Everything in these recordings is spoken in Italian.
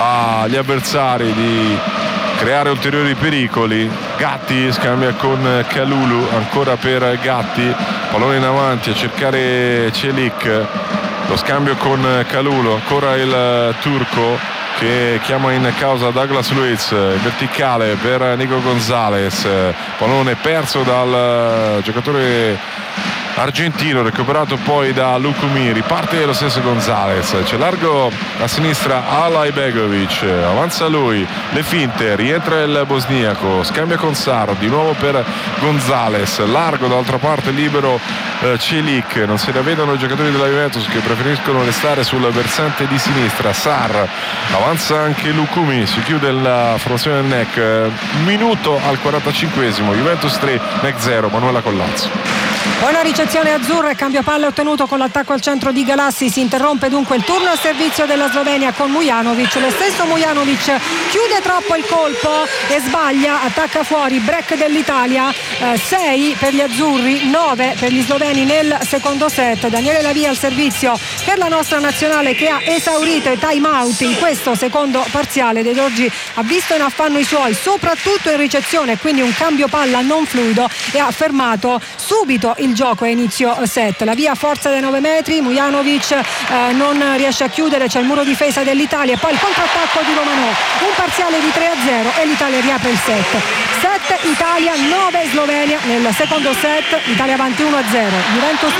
agli avversari di creare ulteriori pericoli. Gatti scambia con Kalulu, ancora per Gatti, pallone in avanti a cercare Celik, lo scambio con Kalulu, ancora il turco che chiama in causa Douglas Luiz, verticale per Nico Gonzalez, pallone perso dal giocatore argentino, recuperato poi da Lukumi, riparte lo stesso Gonzalez, c'è largo a sinistra Alaibegovic, avanza lui, le finte, rientra il bosniaco, scambia con Sar, di nuovo per Gonzalez, largo dall'altra parte, libero Celik, non se ne vedono i giocatori della Juventus che preferiscono restare sul versante di sinistra. Sar, avanza anche Lukumi, si chiude la formazione del NEC, minuto al 45esimo, Juventus 3, NEC 0, Manuela Collazzo. Buona ricezione azzurra e cambio palla ottenuto con l'attacco al centro di Galassi. Si interrompe dunque il turno a servizio della Slovenia con Mujanovic. Lo stesso Mujanovic chiude troppo il colpo e sbaglia, attacca fuori, break dell'Italia, 6 per gli azzurri, 9 per gli sloveni nel secondo set. Daniele Lavia al servizio per la nostra nazionale che ha esaurito i time out in questo secondo parziale. De Giorgi ha visto in affanno i suoi, soprattutto in ricezione, quindi un cambio palla non fluido, e ha fermato subito il gioco a inizio set. La via forza dai 9 metri, Mujanovic non riesce a chiudere, c'è il muro difesa dell'Italia e poi il contrattacco di Romanò, un parziale di 3-0 e l'Italia riapre il set. 7 Italia, 9 Slovenia nel secondo set, Italia avanti 1-0. Juventus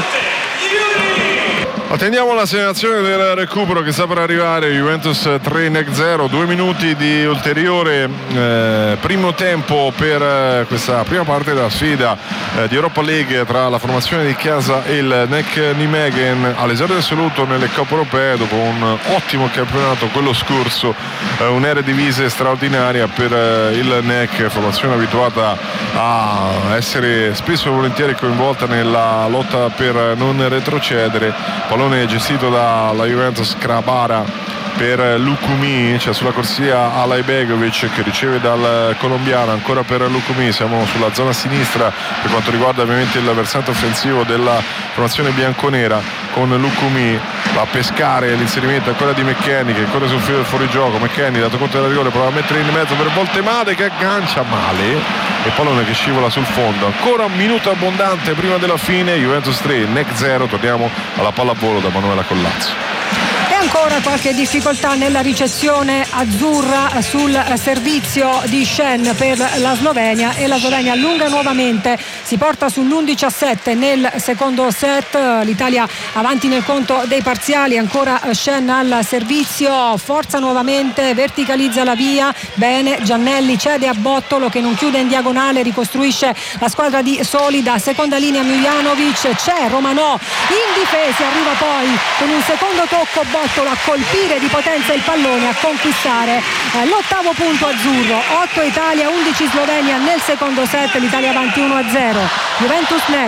NEC. Attendiamo la segnalazione del recupero che sta per arrivare. Juventus 3, NEC 0, 2 minuti di ulteriore primo tempo per questa prima parte della sfida di Europa League tra la formazione di casa e il NEC Nijmegen, all'esordio assoluto nelle coppe europee dopo un ottimo campionato quello scorso, un'Eredivisie straordinaria per il NEC, formazione abituata a essere spesso e volentieri coinvolta nella lotta per non retrocedere. Pallone gestito dalla Juventus, Krabara per Lukumi, cioè sulla corsia Alaibegovic che riceve dal colombiano, ancora per Lukumi, siamo sulla zona sinistra per quanto riguarda ovviamente il versante offensivo della formazione bianconera, con Lukumi a pescare l'inserimento ancora di McKennie che corre sul filo del fuorigioco. McKennie dato conto della rigore, prova a mettere in mezzo per Voltemade che aggancia male e pallone che scivola sul fondo. Ancora un minuto abbondante prima della fine, Juventus 3, NEC 0. Torniamo alla pallavolo da Manuela Collazzo. Ancora qualche difficoltà nella ricezione azzurra sul servizio di Shen per la Slovenia, e la Slovenia allunga nuovamente, si porta sull'11-7 nel secondo set. L'Italia avanti nel conto dei parziali, ancora Shen al servizio, forza nuovamente, verticalizza la via, bene, Giannelli cede a Bottolo che non chiude in diagonale, ricostruisce la squadra di Solida, seconda linea Mujanovic, c'è Romanò in difesa, arriva poi con un secondo tocco Bottolo a colpire di potenza il pallone, a conquistare l'ottavo punto azzurro. 8 Italia, 11 Slovenia nel secondo set, l'Italia avanti 1-0. Juventus NEC.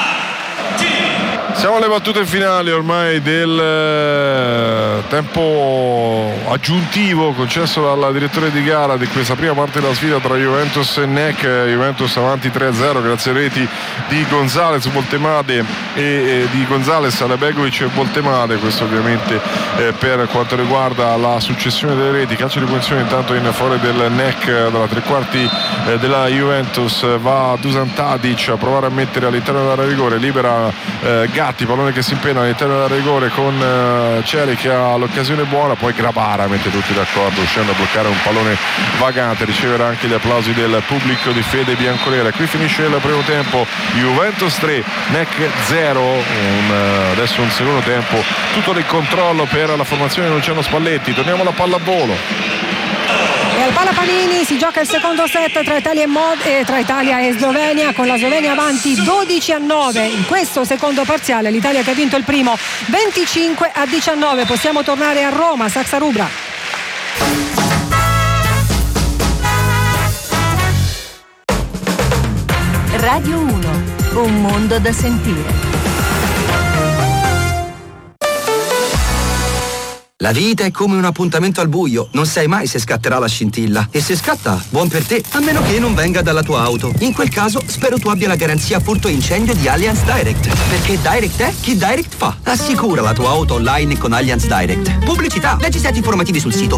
Siamo alle battute finali ormai del tempo aggiuntivo concesso dal direttore di gara di questa prima parte della sfida tra Juventus e NEC. Juventus avanti 3-0 grazie alle reti di Gonzalez, Voltemade e di Gonzalez, Alaibegovic e Voltemade. Questo ovviamente per quanto riguarda la successione delle reti. Calcio di punizione intanto in favore del NEC dalla tre quarti della Juventus, va Dusan Tadic a provare a mettere all'interno dell'area di rigore, libera Gatti, pallone che si impenna all'interno della rigore con Ceri che ha l'occasione buona, poi Grabara mette tutti d'accordo uscendo a bloccare un pallone vagante, riceverà anche gli applausi del pubblico di fede bianconera. Qui finisce il primo tempo, Juventus 3, NEC 0. Adesso un secondo tempo tutto il controllo per la formazione di Luciano Spalletti. Torniamo alla pallavolo. E al Palapanini si gioca il secondo set tra Italia e Slovenia, con la Slovenia avanti 12-9 in questo secondo parziale. L'Italia che ha vinto il primo 25-19. Possiamo tornare a Roma, Saxa Rubra. Radio 1, un mondo da sentire. La vita è come un appuntamento al buio, non sai mai se scatterà la scintilla. E se scatta, buon per te, a meno che non venga dalla tua auto. In quel caso, spero tu abbia la garanzia furto incendio di Allianz Direct. Perché Direct è chi Direct fa. Assicura la tua auto online con Allianz Direct. Pubblicità. Leggi i siti informativi sul sito